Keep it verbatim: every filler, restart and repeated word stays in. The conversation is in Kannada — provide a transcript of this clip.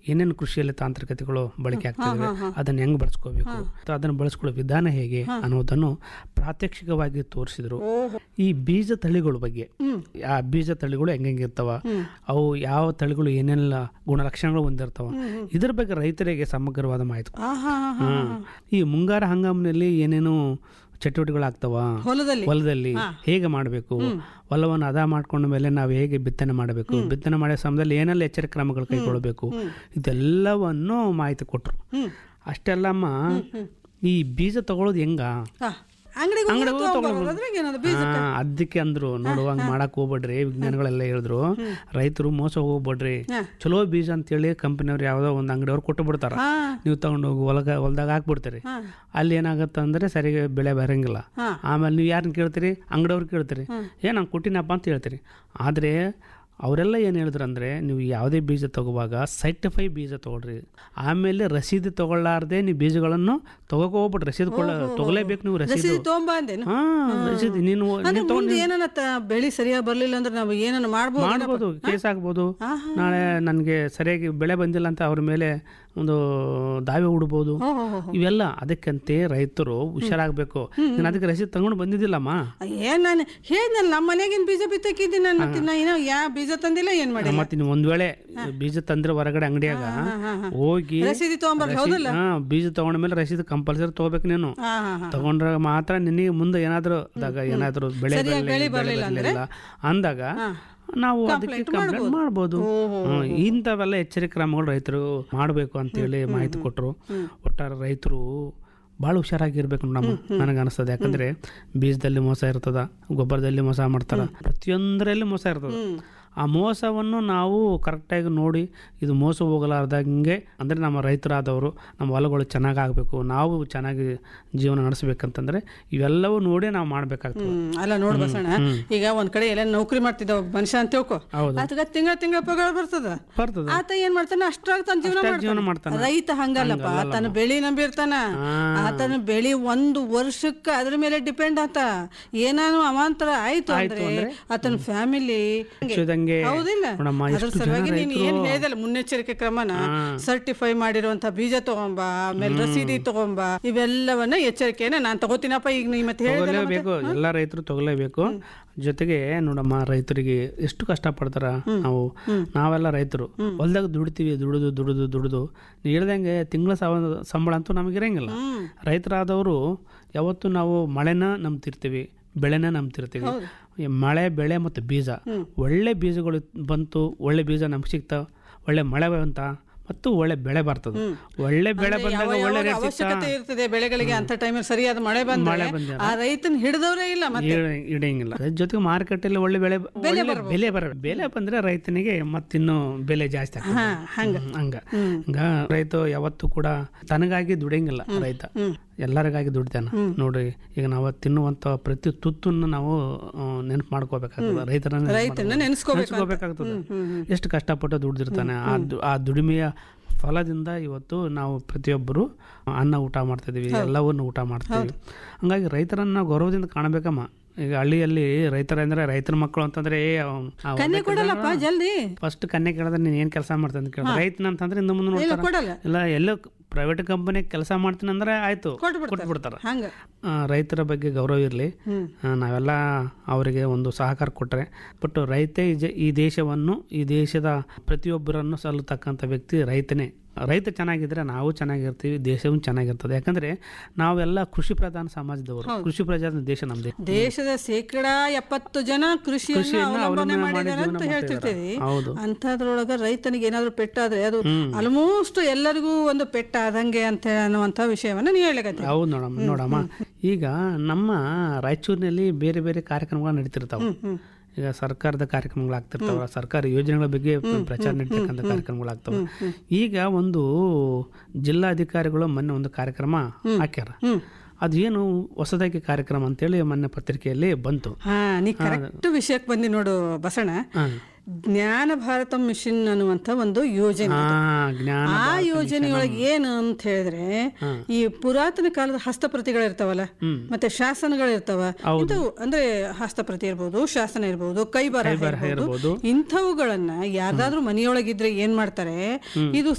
ಏನೇನು ಕೃಷಿಯಲ್ಲಿ ತಾಂತ್ರಿಕತೆಗಳು ಬಳಕೆ ಆಗ್ತದೆ, ಅದನ್ನ ಹೆಂಗ್ ಬಳಸ್ಕೋಬೇಕು, ಅದನ್ನ ಬಳಸ್ಕೊಳ್ಳೋ ವಿಧಾನ ಹೇಗೆ ಅನ್ನೋದನ್ನು ಪ್ರಾತ್ಯಕ್ಷಿಕವಾಗಿ ತೋರಿಸಿದ್ರು. ಈ ಬೀಜ ತಳಿಗಳ ಬಗ್ಗೆ, ಆ ಬೀಜ ತಳಿಗಳು ಹೆಂಗಿರ್ತಾವ, ಅವು ಯಾವ ತಳಿಗಳು ಏನೆಲ್ಲ ಗುಣಲಕ್ಷಣಗಳು ಹೊಂದಿರ್ತಾವ, ಇದ್ರ ಬಗ್ಗೆ ರೈತರಿಗೆ ಸಮಗ್ರವಾದ ಮಾಹಿತಿ. ಈ ಮುಂಗಾರ ಹಂಗಾಮಿನಲ್ಲಿ ಏನೇನು ಚಟುವಟಿಕೆಗಳಾಗ್ತಾವ, ಹೊಲದಲ್ಲಿ ಹೇಗೆ ಮಾಡಬೇಕು, ಹೊಲವನ್ನು ಅದ ಮಾಡ್ಕೊಂಡ ಮೇಲೆ ನಾವು ಹೇಗೆ ಬಿತ್ತನೆ ಮಾಡಬೇಕು, ಬಿತ್ತನೆ ಮಾಡೋ ಸಮಯದಲ್ಲಿ ಏನೆಲ್ಲ ಎಚ್ಚರಿಕೆ ಕ್ರಮಗಳು ಕೈಗೊಳ್ಳಬೇಕು, ಇದೆಲ್ಲವನ್ನು ಮಾಹಿತಿ ಕೊಟ್ರು. ಅಷ್ಟೆಲ್ಲಮ್ಮ ಈ ಬೀಜ ತಗೊಳ್ಳೋದು ಹೆಂಗ ಅದಕ್ಕೆ ಅಂದ್ರು, ನೋಡು ಹಂಗ್ ಮಾಡಕ್ ಹೋಗ್ಬೇಡ್ರಿ, ವಿಜ್ಞಾನಿಗಳೆಲ್ಲ ಹೇಳಿದ್ರು ರೈತರು ಮೋಸ ಹೋಗ್ಬೇಡ್ರಿ, ಚಲೋ ಬೀಜ ಅಂತೇಳಿ ಕಂಪನಿಯವ್ರು ಯಾವ್ದೋ ಒಂದ್ ಅಂಗಡಿಯವ್ರು ಕೊಟ್ಟು ಬಿಡ್ತಾರ, ನೀವು ತಗೊಂಡೋಗಿ ಹೊಲಗ ಹೊಲ್ದಾಗ ಹಾಕ್ಬಿಡ್ತೀರಿ. ಅಲ್ಲಿ ಏನಾಗತ್ತ ಅಂದ್ರೆ ಸರಿಗೆ ಬೆಳೆ ಬರಂಗಿಲ್ಲ. ಆಮೇಲೆ ನೀವು ಯಾರನ್ನ ಕೇಳ್ತೀರಿ, ಅಂಗಡಿಯವ್ರು ಕೇಳ್ತೀರಿ, ಏನ್ ಹಂಗೆ ಕೊಟ್ಟಿನಪ್ಪ ಅಂತ ಹೇಳ್ತೀರಿ. ಆದ್ರೆ ಅವರೆಲ್ಲ ಏನು ಹೇಳಿದ್ರು ಅಂದರೆ, ನೀವು ಯಾವುದೇ ಬೀಜ ತಗೋವಾಗ ಸರ್ಟಿಫೈ ಬೀಜ ತೊಗೊಳ್ರಿ, ಆಮೇಲೆ ರಸೀದಿ ತೊಗೊಳ್ಳಾರ್ದೆ ನೀವು ಬೀಜಗಳನ್ನು ತಗೋಕೆ ಹೋಗ್ಬಿಟ್ರಿ, ರಸೀದಿ ತಗೊಳ್ಳೇಬೇಕು ನೀವು. ರಸೀದಿ ಹಾಂ ರಸೀದಿ ನೀನು ಬೆಳೆ ಸರಿಯಾಗಿ ಬರಲಿಲ್ಲ ಅಂದ್ರೆ ನಾವು ಏನನ್ನು ಮಾಡ್ಬೋದು ಮಾಡ್ಬೋದು ಕೇಸ್ ಆಗ್ಬೋದು. ನಾಳೆ ನನಗೆ ಸರಿಯಾಗಿ ಬೆಳೆ ಬಂದಿಲ್ಲ ಅಂತ ಅವ್ರ ಮೇಲೆ ಒಂದು ದಾವೆ ಹೂಡ್ಬೋದು. ಇವೆಲ್ಲ ಅದಕ್ಕಂತೆ ರೈತರು ಹುಷಾರಾಗಬೇಕು. ನಾನು ಅದಕ್ಕೆ ರಸೀದಿ ತಗೊಂಡು ಬಂದಿದ್ದಿಲ್ಲಮ್ಮ. ಏನ್ ನಾನು ಹೇಳಿದ್ನಲ್ಲ, ನಮ್ಮ ಮನೆಗಿನ ಬೀಜ ಬಿತ್ತಕ್ಕಿದ್ದೀನಿ ನಾನು, ಯಾವ ಬೀಜ ತಂದಿಲ್ಲ ಏನ್ ಮಾಡಿ. ಮತ್ತೆ ನೀವು ಒಂದ್ ವೇಳೆ ಬೀಜ ತಂದ್ರೆ ಹೊರಗಡೆ ಅಂಗಡಿಯಾಗ ಹೋಗಿ ರಸೀದಿ ತಗೊಂಡ್ಬರ್ಲಿ. ಹಾ ಬೀಜ ತಗೊಂಡ ಮೇಲೆ ರಸೀದಿ ಕಂಪಲ್ಸರಿ ತಗೋಬೇಕು. ನೀನು ತಗೊಂಡ್ರೆ ಮಾತ್ರ ನಿನಗೆ ಮುಂದೆ ಏನಾದ್ರು ಅದಾಗ ಏನಾದ್ರು ಬೆಳೆ ಬರಲಿಲ್ಲ ಅಂದಾಗ ನಾವು ಅದಕ್ಕೆ ಕಂಪ್ಲೇಂಟ್ ಮಾಡ್ಬೋದು. ಇಂಥವೆಲ್ಲ ಎಚ್ಚರಿಕೆ ಕ್ರಮಗಳು ರೈತರು ಮಾಡಬೇಕು ಅಂತೇಳಿ ಮಾಹಿತಿ ಕೊಟ್ಟರು. ಒಟ್ಟಾರೆ ರೈತರು ಭಾಳ ಹುಷಾರಾಗಿರ್ಬೇಕು ನಮ್ಮ ನನಗೆ ಅನಿಸ್ತದೆ. ಯಾಕಂದ್ರೆ ಬೀಜದಲ್ಲಿ ಮೋಸ ಇರ್ತದ, ಗೊಬ್ಬರದಲ್ಲಿ ಮೋಸ ಮಾಡ್ತಾರ, ಪ್ರತಿಯೊಂದರಲ್ಲಿ ಮೋಸ ಇರ್ತದ. ಆ ಮೋಸವನ್ನು ನಾವು ಕರೆಕ್ಟಾಗಿ ನೋಡಿ ಇದು ಮೋಸ ಹೋಗಲಾರ್ದಂಗೆ ಅಂದರೆ ನಮ್ಮ ರೈತರಾದವರು ನಮ್ಮ ಹೊಲಗಳು ಚೆನ್ನಾಗಿ ಆಗಬೇಕು, ನಾವು ಚೆನ್ನಾಗಿ ಜೀವನ ನಡೆಸಬೇಕಂತಂದ್ರೆ ಇವೆಲ್ಲವೂ ನೋಡಿ ನಾವು ಮಾಡ್ಬೇಕಾಗ್ತದೆ. ಅಲ್ಲ ನೋಡ್ ಬಸಣ್ಣ, ಈಗ ಒಂದ್ ಕಡೆ ಎಲ್ಲ ನೌಕರಿ ಮಾಡ್ತಿದ್ದ ಮನುಷ್ಯ ಅಂತ ತಿಳ್ಕೊ, ಆತಗ ತಿಂಗಳ ತಿಂಗಳ ಪಗಾರ ಬರ್ತದ ಬರ್ತದ ಆತ ಏನ್ ಮಾಡ್ತಾನ ಅಷ್ಟ್ರಾಗ ತನ್ನ ಜೀವನ ಜೀವನ ಮಾಡ್ತಾನ. ರೈತ ಹಂಗಲ್ಲಪ್ಪ, ಆತನ ಬೆಳಿ ನಂಬಿರ್ತಾನ, ಆತನ ಬೆಳಿ ಒಂದು ವರ್ಷಕ್ಕ ಅದ್ರ ಮೇಲೆ ಡಿಪೆಂಡ್ ಆತ. ಏನಾನು ಅವಾಂತರ ಆಯ್ತು ಅಂದ್ರೆ ಆತನ ಫ್ಯಾಮಿಲಿ ಮುನ್ನೆಚ್ಚರಿಕೆ ಕ್ರಮನ ಸರ್ಟಿಫೈ ಮಾಡಿರುವಂತ ಬೀಜ ತಗೊಂಬ, ಆಮೇಲೆ ರಸೀದಿ ತಗೊಂಬ, ಇವೆಲ್ಲವನ್ನ ಎಚ್ಚರಿಕೆನ ನಾನ್ ತಗೋತೀನಪ್ಪ. ಈಗ ನೀ ಮತ್ತೆ ಹೇಳಲೇಬೇಕು, ಎಲ್ಲ ರೈತರು ತಗೊಳ್ಳೇಬೇಕು. ಜೊತೆಗೆ ನೋಡಮ್ಮ, ರೈತರಿಗೆ ಎಷ್ಟು ಕಷ್ಟ ಪಡ್ತಾರ. ನಾವು ನಾವೆಲ್ಲ ರೈತರು ಹೊಲ್ದಾಗ ದುಡಿತೀವಿ, ದುಡಿದು ದುಡಿದು ದುಡಿದು ನೀವು ಹೇಳ್ದಂಗೆ ತಿಂಗಳ ಸಂಬಳ ಅಂತೂ ನಮಗಿರಂಗಿಲ್ಲ. ರೈತರಾದವರು ಯಾವತ್ತು ನಾವು ಮಳೆನ ನಂಬ್ತಿರ್ತೀವಿ, ಬೆಳೆನ ನಂಬ್ತಿರ್ತೀವಿ. ಮಳೆ, ಬೆಳೆ ಮತ್ತು ಬೀಜ, ಒಳ್ಳೆ ಬೀಜಗಳು ಬಂತು, ಒಳ್ಳೆ ಬೀಜ ನಮ್ಗೆ ಸಿಗ್ತಾವ, ಒಳ್ಳೆ ಮಳೆ ಬಂತ ಮತ್ತು ಒಳ್ಳೆ ಬೆಳೆ ಬರ್ತದೆ. ಒಳ್ಳೆ ಬೆಳೆ ಬಂದಾಗ ಒಳ್ಳೆ ಅವಶ್ಯಕತೆ ಇರ್ತದೆ ಬೆಳೆಗಳಿಗೆ. ಅಂತ ಟೈಮಲ್ಲಿ ಸರಿಯಾದ ಮಳೆ ಬಂದ ಮಳೆ ಬಂದ ಆ ರೈತನ ಹಿಡಿದವರೇ ಇಲ್ಲ, ಹಿಡಿಯಂಗಿಲ್ಲ. ಜೊತೆಗೆ ಮಾರುಕಟ್ಟೆಯಲ್ಲಿ ಒಳ್ಳೆ ಬೆಳೆ ಬೆಲೆ ಬರ ಬೆಲೆ ಬಂದ್ರೆ ರೈತನಿಗೆ ಮತ್ತಿನ್ನು ಬೆಲೆ ಜಾಸ್ತಿ ಆಗ್ತದೆ. ಹಂಗ ಹಂಗ ಹಂಗ ರೈತ ಯಾವತ್ತೂ ಕೂಡ ತನಗಾಗಿ ದುಡಿಯಂಗಿಲ್ಲ. ರೈತ ಎಲ್ಲರಿಗಾಗಿ ದುಡಿತಾನ. ನೋಡ್ರಿ, ಈಗ ನಾವು ತಿನ್ನುವಂತ ಪ್ರತಿ ತುತ್ತನ್ನು ನಾವು ನೆನಪು ಮಾಡ್ಕೋಬೇಕಾಗ್ತದೆ, ರೈತರನ್ನ ನೆನೆಸ್ಕೋಬೇಕಾಗ್ತದೆ. ಎಷ್ಟು ಕಷ್ಟಪಟ್ಟು ದುಡ್ದಿರ್ತಾನೆ. ಆ ದುಡಿಮೆಯ ಫಲದಿಂದ ಇವತ್ತು ನಾವು ಪ್ರತಿಯೊಬ್ಬರು ಅನ್ನ ಊಟ ಮಾಡ್ತಿದ್ದೀವಿ, ಎಲ್ಲವನ್ನು ಊಟ ಮಾಡ್ತೀವಿ. ಹಂಗಾಗಿ ರೈತರನ್ನ ಗೌರವದಿಂದ ಕಾಣಬೇಕಮ್ಮ. ಈಗ ಹಳ್ಳಿಯಲ್ಲಿ ರೈತರ ಅಂದ್ರೆ ರೈತರ ಮಕ್ಕಳು ಅಂತಂದ್ರೆ ಫಸ್ಟ್ ಕನ್ಯೆ ಕೇಳಿದ್ರೆ ನೀನ್ ಏನ್ ಕೆಲಸ ಮಾಡ್ತೀನಿ ಅಂತ ಕೇಳಿದ್ರೆ ರೈತನ ಅಂತಂದ್ರೆ ಇಂದ ಮುಂದೆ ನೋಡ್ತಾರೆ. ಇಲ್ಲ ಎಲ್ಲೋ ಪ್ರೈವೇಟ್ ಕಂಪನಿ ಕೆಲಸ ಮಾಡ್ತೀನಿ ಅಂದ್ರೆ ಆಯ್ತು ಕೊಟ್ಬಿಡ್ತಾರ. ರೈತರ ಬಗ್ಗೆ ಗೌರವ ಇರಲಿ, ನಾವೆಲ್ಲ ಅವರಿಗೆ ಒಂದು ಸಹಕಾರ ಕೊಟ್ಟರೆ. ಬಟ್ ರೈತ ಈ ದೇಶವನ್ನು, ಈ ದೇಶದ ಪ್ರತಿಯೊಬ್ಬರನ್ನು ಸಲ್ಲತಕ್ಕಂಥ ವ್ಯಕ್ತಿ ರೈತನೇ. ರೈತ ಚೆನ್ನಾಗಿದ್ರೆ ನಾವು ಚೆನ್ನಾಗಿರ್ತೀವಿ, ದೇಶವೂ ಚೆನ್ನಾಗಿರ್ತದೆ. ಯಾಕಂದ್ರೆ ನಾವೆಲ್ಲ ಕೃಷಿ ಪ್ರಧಾನ ಸಮಾಜದವರು, ಕೃಷಿ ಪ್ರಧಾನ ದೇಶ ನಮ್ದು. ದೇಶದ ಶೇಕಡ ಎಪ್ಪತ್ತು ಜನ ಕೃಷಿಯನ್ನು ಅವಲಂಬನೆ ಮಾಡಿದ್ದಾರೆ ಅಂತ ಹೇಳ್ತಿರ್ತೀವಿ. ಅಂತದ್ರೊಳಗ ರೈತನಿಗೆ ಏನಾದ್ರು ಪೆಟ್ಟಾದ್ರೆ ಅದು ಆಲ್ಮೋಸ್ಟ್ ಎಲ್ಲರಿಗೂ ಒಂದು ಪೆಟ್ಟಾದಂಗೆ ಅಂತ ಅನ್ನುವಂತ ವಿಷಯವನ್ನ ನೀವು ಹೇಳಿಕತ್ತೀವಿ. ಹೌದು ನೋಡಮ್ಮ. ನೋಡಮ್ಮ ಈಗ ನಮ್ಮ ರಾಯಚೂರಿನಲ್ಲಿ ಬೇರೆ ಬೇರೆ ಕಾರ್ಯಕ್ರಮಗಳು ನಡೀತಿರ್ತಾವ. ಈಗ ಸರ್ಕಾರದ ಕಾರ್ಯಕ್ರಮಗಳಾಗ್ತಿರ್ತಾವ, ಸರ್ಕಾರಿ ಯೋಜನೆಗಳ ಬಗ್ಗೆ ಪ್ರಚಾರ ನೀಡ್ತಕ್ಕಂಥ ಕಾರ್ಯಕ್ರಮಗಳಾಗ್ತವೆ. ಈಗ ಒಂದು ಜಿಲ್ಲಾಧಿಕಾರಿಗಳು ಮೊನ್ನೆ ಒಂದು ಕಾರ್ಯಕ್ರಮ ಹಾಕ್ಯಾರ. ಅದೇನು ಹೊಸದಾಗಿ ಕಾರ್ಯಕ್ರಮ ಅಂತೇಳಿ ಮೊನ್ನೆ ಪತ್ರಿಕೆಯಲ್ಲಿ ಬಂತು. ನೀ ಕರೆಕ್ಟ್ ವಿಷಯಕ್ಕೆ ಬಂದಿ ನೋಡು ಬಸಣ್ಣ. ಜ್ಞಾನ ಭಾರತ ಮಿಷನ್ ಅನ್ನುವಂತ ಒಂದು ಯೋಜನೆ. ಆ ಯೋಜನೆಯೊಳಗೆ ಏನು ಅಂತ ಹೇಳಿದ್ರೆ, ಈ ಪುರಾತನ ಕಾಲದ ಹಸ್ತಪ್ರತಿಗಳಿರ್ತಾವಲ್ಲ, ಮತ್ತೆ ಶಾಸನಗಳಿರ್ತಾವ, ಇಂಥವು ಅಂದ್ರೆ ಹಸ್ತಪ್ರತಿ ಇರ್ಬೋದು, ಶಾಸನ ಇರ್ಬೋದು, ಕೈ ಬರಹ ಇರ್ಬೋದು, ಇಂಥವುಗಳನ್ನ ಯಾರ್ದಾದ್ರೂ ಮನೆಯೊಳಗಿದ್ರೆ ಏನ್ ಮಾಡ್ತಾರೆ, ಇದು